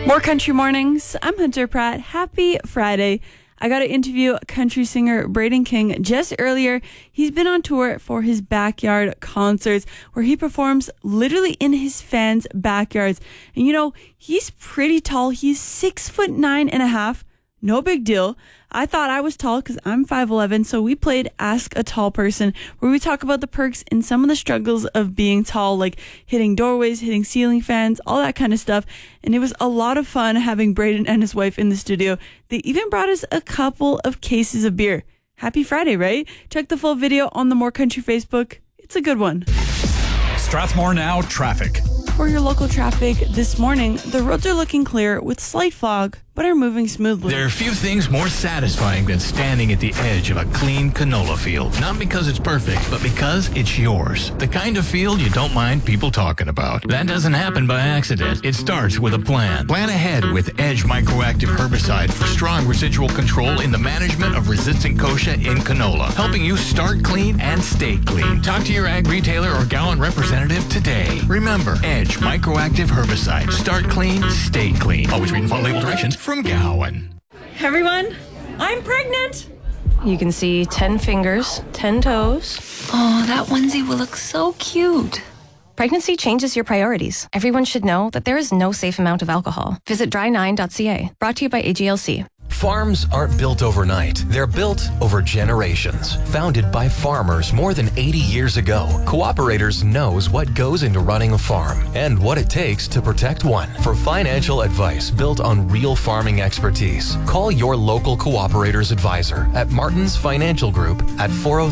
More Country Mornings. I'm Hunter Pratt. Happy Friday. I got to interview country singer Braden King just earlier. He's been on tour for his backyard concerts where he performs literally in his fans' backyards. And you know, he's pretty tall. He's 6'9.5". No big deal. I thought I was tall because I'm 5'11", so we played Ask a Tall Person, where we talk about the perks and some of the struggles of being tall, like hitting doorways, hitting ceiling fans, all that kind of stuff. And it was a lot of fun having Braden and his wife in the studio. They even brought us a couple of cases of beer. Happy Friday, right? Check the full video on the More Country Facebook. It's a good one. Strathmore Now traffic. For your local traffic this morning, the roads are looking clear with slight fog, but are moving smoothly. There are few things more satisfying than standing at the edge of a clean canola field. Not because it's perfect, but because it's yours. The kind of field you don't mind people talking about. That doesn't happen by accident. It starts with a plan. Plan ahead with Edge Microactive Herbicide for strong residual control in the management of resistant kochia in canola, helping you start clean and stay clean. Talk to your ag retailer or Gowan representative today. Remember, Edge Microactive Herbicide. Start clean, stay clean. Always read and follow label directions from Gowan. Hey everyone, I'm pregnant. You can see 10 fingers, 10 toes. Oh, that onesie will look so cute. Pregnancy changes your priorities. Everyone should know that there is no safe amount of alcohol. Visit dry9.ca. Brought to you by AGLC. Farms aren't built overnight. They're built over generations. Founded by farmers more than 80 years ago, Cooperators knows what goes into running a farm and what it takes to protect one. For financial advice built on real farming expertise, call your local Cooperators advisor at Martin's Financial Group at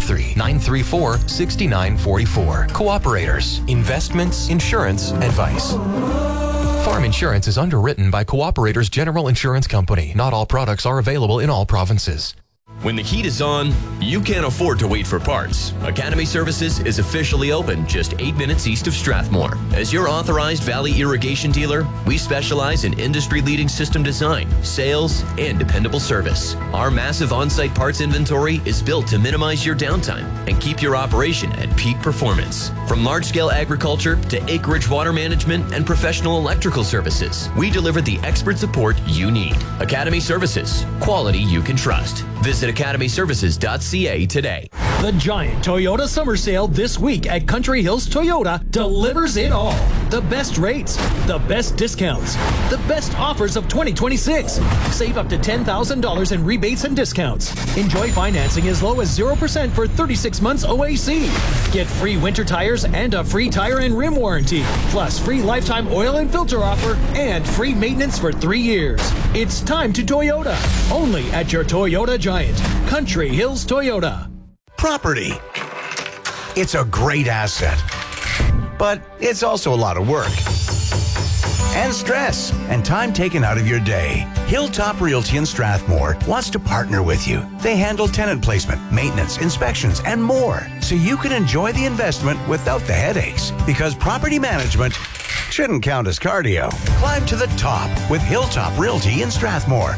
403-934-6944. Cooperators, investments, insurance, advice. Farm insurance is underwritten by Cooperators General Insurance Company. Not all products are available in all provinces. When the heat is on, you can't afford to wait for parts. Academy Services is officially open just 8 minutes east of Strathmore. As your authorized Valley Irrigation dealer, we specialize in industry-leading system design, sales, and dependable service. Our massive on-site parts inventory is built to minimize your downtime and keep your operation at peak performance. From large-scale agriculture to acreage water management and professional electrical services, we deliver the expert support you need. Academy Services, quality you can trust. Visit academyservices.ca today. The giant Toyota summer sale this week at Country Hills Toyota delivers it all. The best rates, the best discounts, the best offers of 2026. Save up to $10,000 in rebates and discounts. Enjoy financing as low as 0% for 36 months OAC. Get free winter tires and a free tire and rim warranty, plus free lifetime oil and filter offer and free maintenance for 3 years. It's time to Toyota. Only at your Toyota Giant, Country Hills Toyota. Property. It's a great asset, but it's also a lot of work and stress and time taken out of your day. Hilltop Realty in Strathmore wants to partner with you. They handle tenant placement, maintenance, inspections, and more, so you can enjoy the investment without the headaches, because property management shouldn't count as cardio. Climb to the top with Hilltop Realty in Strathmore.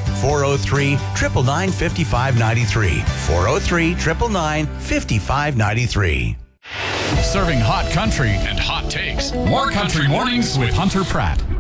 403-999-5593. 403-999-5593. Serving hot country and hot takes. More Country Mornings with Hunter Pratt.